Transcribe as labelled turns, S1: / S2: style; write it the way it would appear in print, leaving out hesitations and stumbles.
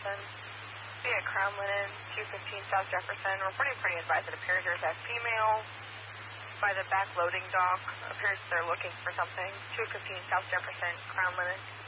S1: Jefferson. Via Crown Linen, 215 South Jefferson. Reporting pretty advised it appears there's a female by the back loading dock. Appears they're looking for something. 215 South Jefferson, Crown Linen.